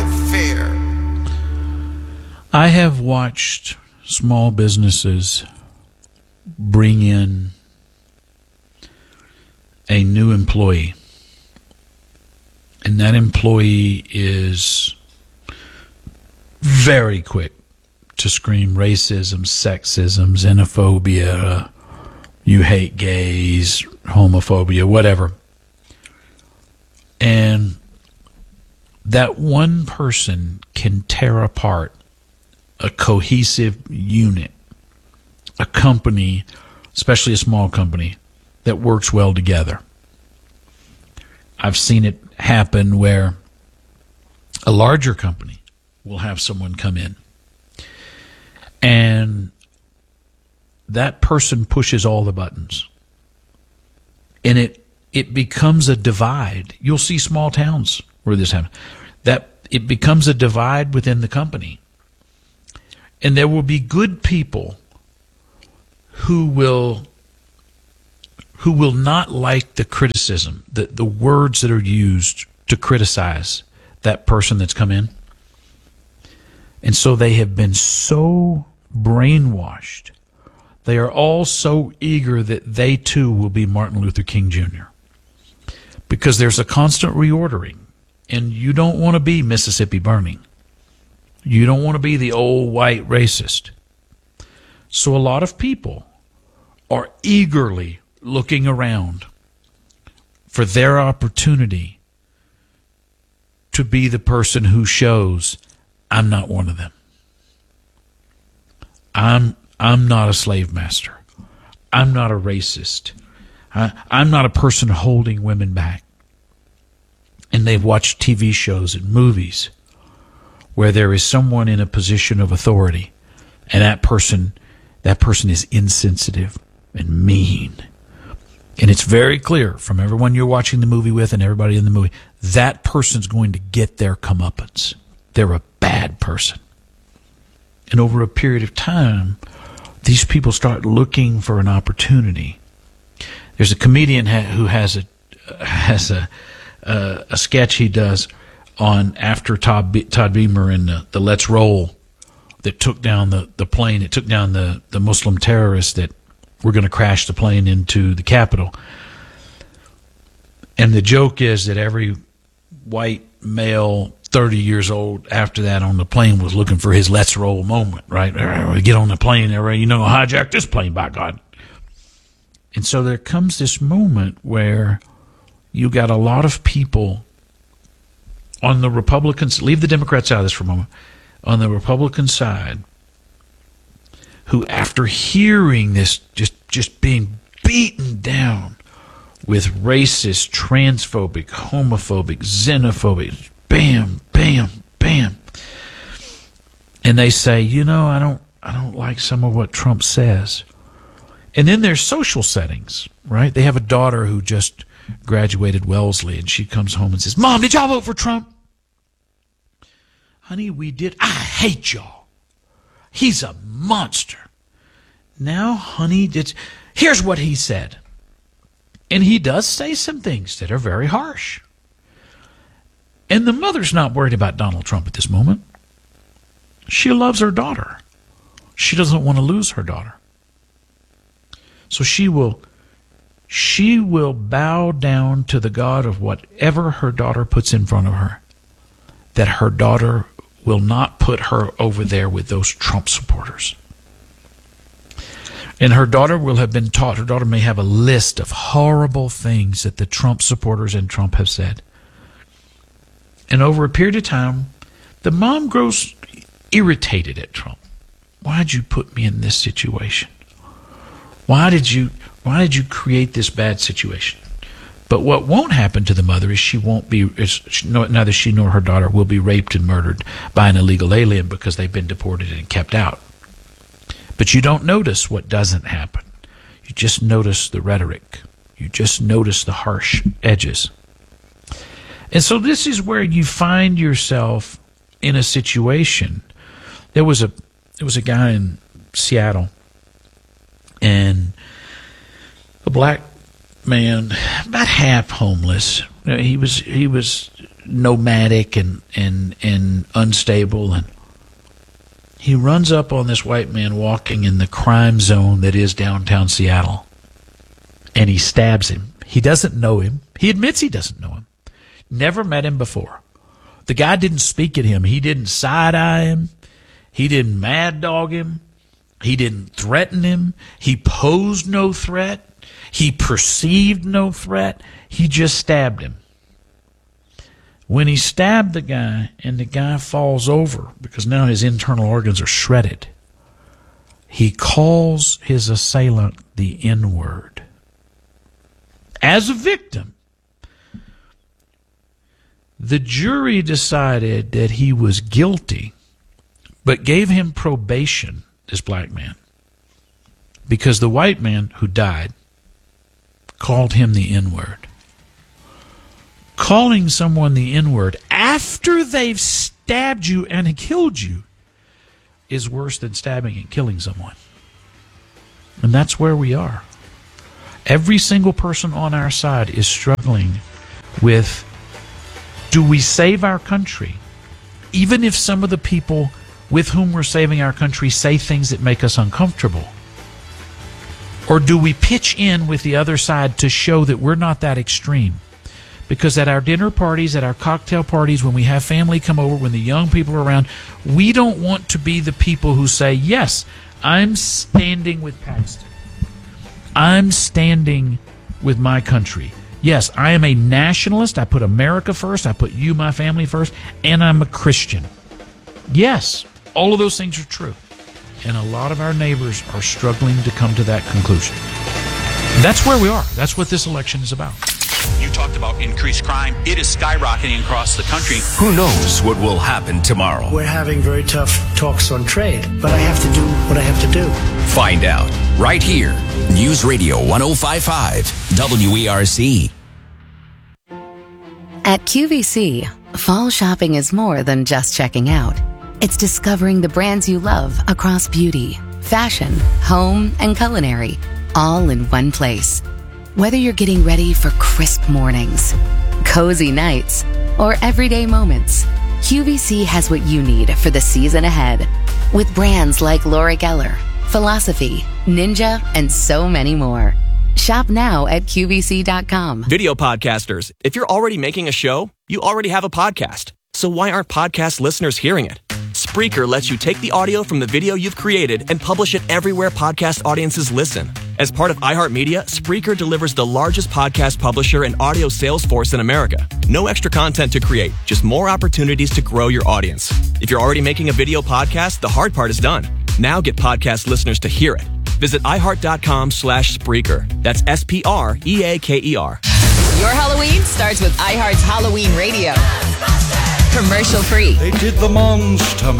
not fair. I have watched small businesses bring in a new employee, and that employee is very quick to scream racism, sexism, xenophobia, you hate gays, homophobia, whatever. And that one person can tear apart a cohesive unit, a company, especially a small company, that works well together. I've seen it happen where a larger company will have someone come in and that person pushes all the buttons. And it becomes a divide. You'll see small towns where this happens. That it becomes a divide within the company. And there will be good people who will not like the criticism, the words that are used to criticize that person that's come in. And so they have been so brainwashed. They are all so eager that they too will be Martin Luther King Jr. Because there's a constant reordering. And you don't want to be Mississippi Burning. You don't want to be the old white racist. So a lot of people are eagerly looking around for their opportunity to be the person who shows, I'm not one of them. I'm not a slave master. I'm not a racist. I'm not a person holding women back. And they've watched TV shows and movies where there is someone in a position of authority, and that person is insensitive and mean. And it's very clear from everyone you're watching the movie with and everybody in the movie, that person's going to get their comeuppance. They're a bad person. And over a period of time, these people start looking for an opportunity. There's a comedian who has a sketch he does on after Todd Beamer and the Let's Roll that took down the plane. It took down the Muslim terrorists that were going to crash the plane into the Capitol. And the joke is that every white male 30 years old after that on the plane was looking for his Let's Roll moment, right? We get on the plane, hijack this plane, by God. And so there comes this moment where you got a lot of people on the Republicans, leave the Democrats out of this for a moment, on the Republican side, who after hearing this, just being beaten down with racist, transphobic, homophobic, xenophobic, bam, bam, bam. And they say, I don't like some of what Trump says. And then there's social settings, right? They have a daughter who just graduated Wellesley, and she comes home and says, Mom, did y'all vote for Trump? Honey, we did. I hate y'all. He's a monster. Now, honey, here's what he said. And he does say some things that are very harsh. And the mother's not worried about Donald Trump at this moment. She loves her daughter. She doesn't want to lose her daughter. So she will bow down to the God of whatever her daughter puts in front of her, that her daughter will not put her over there with those Trump supporters. And her daughter will have been taught, her daughter may have a list of horrible things that the Trump supporters and Trump have said. And over a period of time, the mom grows irritated at Trump. Why'd you put me in this situation? Why did you create this bad situation? But what won't happen to the mother is neither she nor her daughter will be raped and murdered by an illegal alien because they've been deported and kept out. But you don't notice what doesn't happen. You just notice the rhetoric. You just notice the harsh edges. And so this is where you find yourself in a situation. There was a guy in Seattle, and a black man, about half homeless. He was nomadic and unstable, and he runs up on this white man walking in the crime zone that is downtown Seattle, and he stabs him. He doesn't know him. He admits he doesn't know him. Never met him before. The guy didn't speak at him. He didn't side-eye him. He didn't mad dog him. He didn't threaten him. He posed no threat. He perceived no threat. He just stabbed him. When he stabbed the guy and the guy falls over because now his internal organs are shredded, he calls his assailant the N-word. As a victim, the jury decided that he was guilty, but gave him probation, this black man, because the white man who died called him the N-word. Calling someone the N-word after they've stabbed you and killed you is worse than stabbing and killing someone. And that's where we are. Every single person on our side is struggling with, do we save our country, even if some of the people with whom we're saving our country say things that make us uncomfortable? Or do we pitch in with the other side to show that we're not that extreme? Because at our dinner parties, at our cocktail parties, when we have family come over, when the young people are around, we don't want to be the people who say, yes, I'm standing with Paxton. I'm standing with my country. Yes, I am a nationalist. I put America first. I put you, my family first. And I'm a Christian. Yes, all of those things are true. And a lot of our neighbors are struggling to come to that conclusion. That's where we are. That's what this election is about. You talked about increased crime. It is skyrocketing across the country. Who knows what will happen tomorrow? We're having very tough talks on trade, but I have to do what I have to do. Find out right here. News Radio 105.5 WERC. At QVC, fall shopping is more than just checking out. It's discovering the brands you love across beauty, fashion, home, and culinary, all in one place. Whether you're getting ready for crisp mornings, cozy nights, or everyday moments, QVC has what you need for the season ahead. With brands like Laura Geller, Philosophy, Ninja, and so many more. Shop now at QVC.com. Video podcasters, if you're already making a show, you already have a podcast. So why aren't podcast listeners hearing it? Spreaker lets you take the audio from the video you've created and publish it everywhere podcast audiences listen. As part of iHeartMedia, Spreaker delivers the largest podcast publisher and audio sales force in America. No extra content to create, just more opportunities to grow your audience. If you're already making a video podcast, the hard part is done. Now get podcast listeners to hear it. Visit iHeart.com/Spreaker. That's SPREAKER. Your Halloween starts with iHeart's Halloween Radio. Commercial free. They did the Monster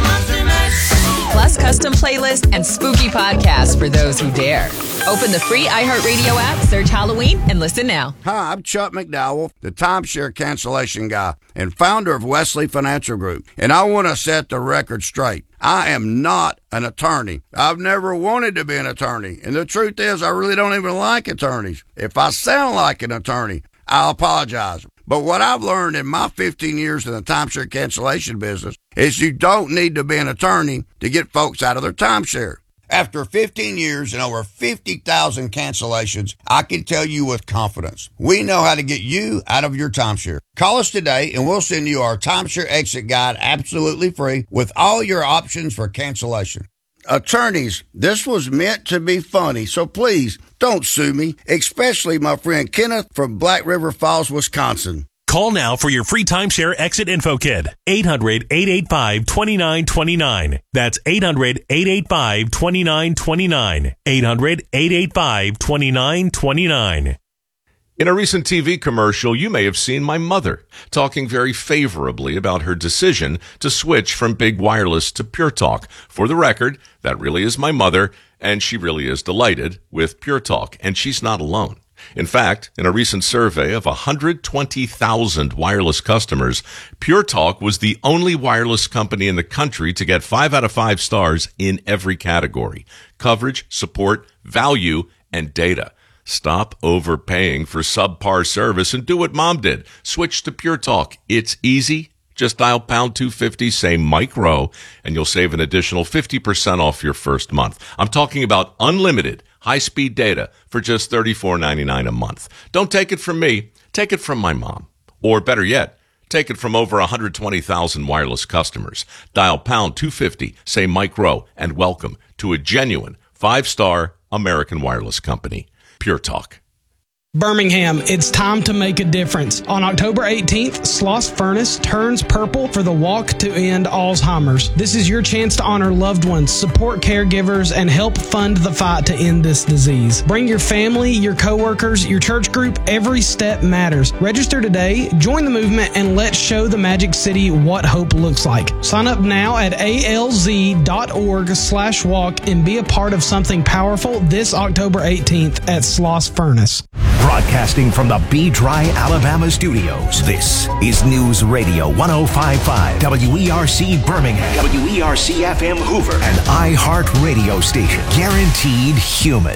Mash. Plus custom playlists and spooky podcasts for those who dare. Open the free iHeartRadio app, search Halloween, and listen now. Hi, I'm Chuck McDowell, the timeshare cancellation guy and founder of Wesley Financial Group. And I want to set the record straight. I am not an attorney. I've never wanted to be an attorney. And the truth is, I really don't even like attorneys. If I sound like an attorney, I'll apologize. But what I've learned in my 15 years in the timeshare cancellation business is you don't need to be an attorney to get folks out of their timeshare. After 15 years and over 50,000 cancellations, I can tell you with confidence, we know how to get you out of your timeshare. Call us today and we'll send you our timeshare exit guide absolutely free with all your options for cancellation. Attorneys, this was meant to be funny, so please don't sue me, especially my friend Kenneth from Black River Falls, Wisconsin. Call now for your free timeshare exit info kit. 800-885-2929. That's 800-885-2929. 800-885-2929. In a recent TV commercial, you may have seen my mother talking very favorably about her decision to switch from big wireless to Pure Talk. For the record, that really is my mother, and she really is delighted with Pure Talk, and she's not alone. In fact, in a recent survey of 120,000 wireless customers, Pure Talk was the only wireless company in the country to get 5 out of 5 stars in every category: coverage, support, value, and data. Stop overpaying for subpar service and do what Mom did. Switch to Pure Talk. It's easy. Just dial pound 250, say Mike Rowe, and you'll save an additional 50% off your first month. I'm talking about unlimited high-speed data for just $34.99 a month. Don't take it from me. Take it from my mom. Or better yet, take it from over 120,000 wireless customers. Dial pound 250, say Mike Rowe, and welcome to a genuine 5-star American wireless company. Pure Talk. Birmingham, it's time to make a difference. On October 18th, Sloss Furnace turns purple for the Walk to End Alzheimer's. This is your chance to honor loved ones, support caregivers, and help fund the fight to end this disease. Bring your family, your coworkers, your church group. Every step matters. Register today, join the movement, and let's show the Magic City what hope looks like. Sign up now at alz.org/walk and be a part of something powerful this October 18th at Sloss Furnace. Broadcasting from the B-Dry, Alabama studios, this is News Radio 105.5, WERC Birmingham, WERC-FM Hoover, an iHeart radio station, guaranteed human.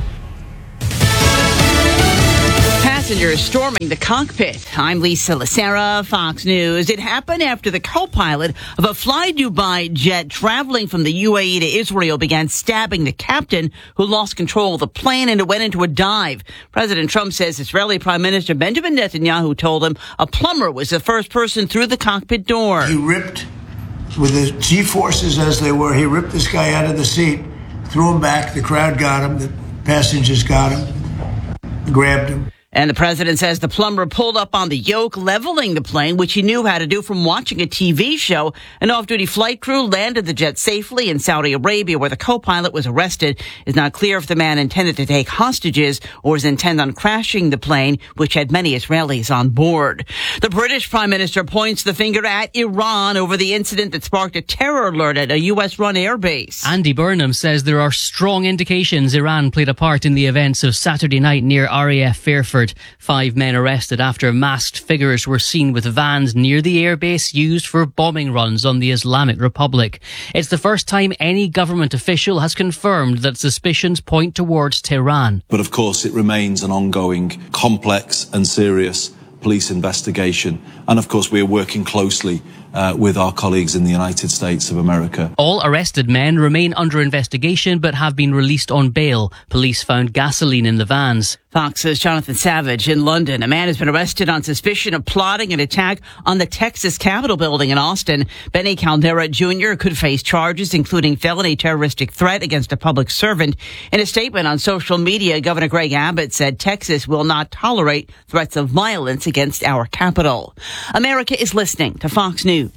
Passengers storming the cockpit. I'm Lisa Lacera, Fox News. It happened after the co-pilot of a Fly Dubai jet traveling from the UAE to Israel began stabbing the captain, who lost control of the plane and it went into a dive. President Trump says Israeli Prime Minister Benjamin Netanyahu told him a plumber was the first person through the cockpit door. He ripped, with the G-forces as they were, he ripped this guy out of the seat, threw him back. The crowd got him. The passengers got him, grabbed him. And the president says the plumber pulled up on the yoke, leveling the plane, which he knew how to do from watching a TV show. An off-duty flight crew landed the jet safely in Saudi Arabia, where the co-pilot was arrested. It's not clear if the man intended to take hostages or was intent on crashing the plane, which had many Israelis on board. The British Prime Minister points the finger at Iran over the incident that sparked a terror alert at a U.S.-run airbase. Andy Burnham says there are strong indications Iran played a part in the events of Saturday night near RAF Fairford. 5 men arrested after masked figures were seen with vans near the airbase used for bombing runs on the Islamic Republic. It's the first time any government official has confirmed that suspicions point towards Tehran. But of course it remains an ongoing, complex and serious police investigation. And of course we are working closely with our colleagues in the United States of America. All arrested men remain under investigation but have been released on bail. Police found gasoline in the vans. Fox's Jonathan Savage in London. A man has been arrested on suspicion of plotting an attack on the Texas Capitol building in Austin. Benny Caldera Jr. could face charges including felony terroristic threat against a public servant. In a statement on social media, Governor Greg Abbott said Texas will not tolerate threats of violence against our capital. America is listening to Fox News.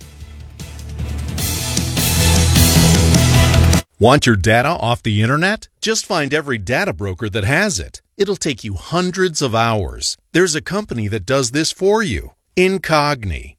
Want your data off the internet? Just find every data broker that has it. It'll take you hundreds of hours. There's a company that does this for you. Incogni.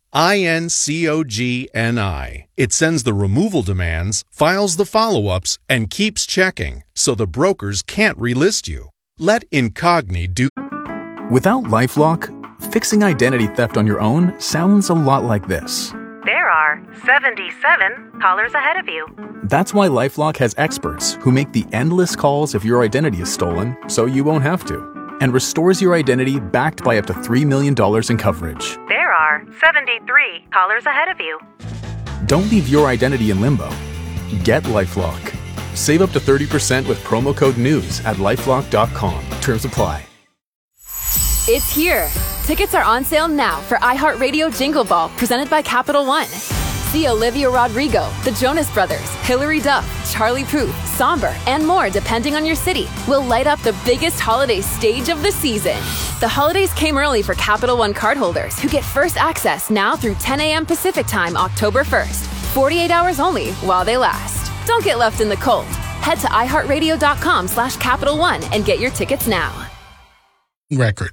INCOGNI. It sends the removal demands, files the follow-ups, and keeps checking, so the brokers can't relist you. Let Incogni do. Without LifeLock, fixing identity theft on your own sounds a lot like this. There are 77 callers ahead of you. That's why LifeLock has experts who make the endless calls if your identity is stolen, so you won't have to, and restores your identity backed by up to $3 million in coverage. There are 73 callers ahead of you. Don't leave your identity in limbo. Get LifeLock. Save up to 30% with promo code NEWS at LifeLock.com. Terms apply. It's here. Tickets are on sale now for iHeartRadio Jingle Ball, presented by Capital One. See Olivia Rodrigo, the Jonas Brothers, Hilary Duff, Charlie Puth, Somber, and more depending on your city. Will light up the biggest holiday stage of the season. The holidays came early for Capital One cardholders who get first access now through 10 a.m. Pacific Time, October 1st. 48 hours only while they last. Don't get left in the cold. Head to iHeartRadio.com/Capital One and get your tickets now. Records.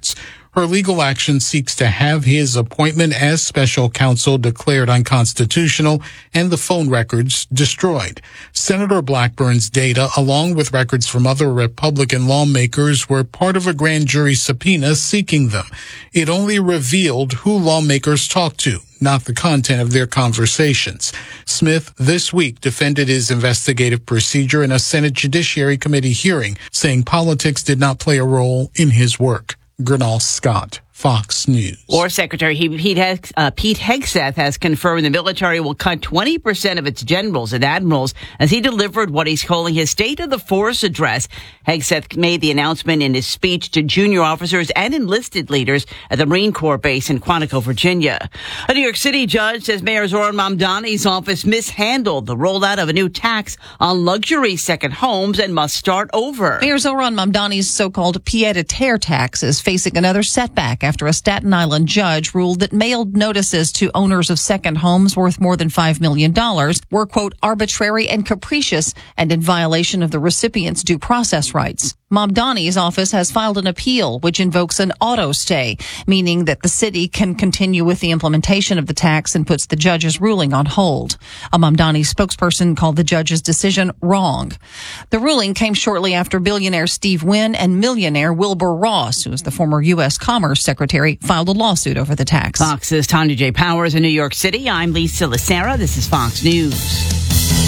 Her legal action seeks to have his appointment as special counsel declared unconstitutional and the phone records destroyed. Senator Blackburn's data, along with records from other Republican lawmakers, were part of a grand jury subpoena seeking them. It only revealed who lawmakers talked to, not the content of their conversations. Smith this week defended his investigative procedure in a Senate Judiciary Committee hearing, saying politics did not play a role in his work. Gernal Scott, Fox News. War Secretary Pete Hegseth has confirmed the military will cut 20% of its generals and admirals as he delivered what he's calling his State of the Force address. Hegseth made the announcement in his speech to junior officers and enlisted leaders at the Marine Corps base in Quantico, Virginia. A New York City judge says Mayor Zohran Mamdani's office mishandled the rollout of a new tax on luxury second homes and must start over. Mayor Zohran Mamdani's so-called pied-à-terre tax is facing another setback after a Staten Island judge ruled that mailed notices to owners of second homes worth more than $5 million were, quote, arbitrary and capricious and in violation of the recipient's due process rights. Mamdani's office has filed an appeal which invokes an auto stay, meaning that the city can continue with the implementation of the tax and puts the judge's ruling on hold. A Mamdani spokesperson called the judge's decision wrong. The ruling came shortly after billionaire Steve Wynn and millionaire Wilbur Ross, who is the former U.S. Commerce Secretary, filed a lawsuit over the tax. Fox's Tanya J. Powers in New York City. I'm Lisa Lacera. This is Fox News.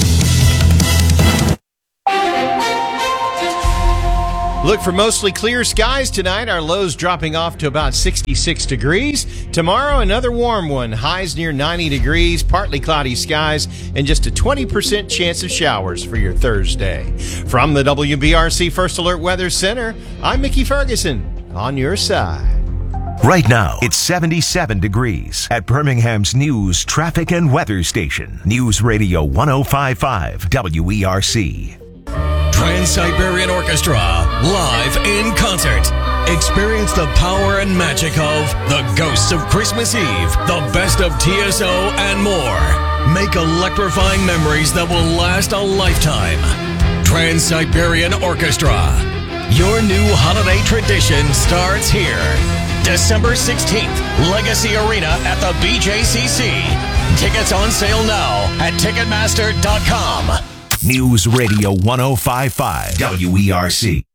Look for mostly clear skies tonight. Our lows dropping off to about 66 degrees. Tomorrow, another warm one. Highs near 90 degrees, partly cloudy skies, and just a 20% chance of showers for your Thursday. From the WBRC First Alert Weather Center, I'm Mickey Ferguson, on your side. Right now, it's 77 degrees at Birmingham's news, traffic, and weather station. News Radio 105.5 WERC. Trans-Siberian Orchestra, live in concert. Experience the power and magic of The Ghosts of Christmas Eve, the best of TSO, and more. Make electrifying memories that will last a lifetime. Trans-Siberian Orchestra. Your new holiday tradition starts here. December 16th, Legacy Arena at the BJCC. Tickets on sale now at Ticketmaster.com. News Radio 105.5 WERC.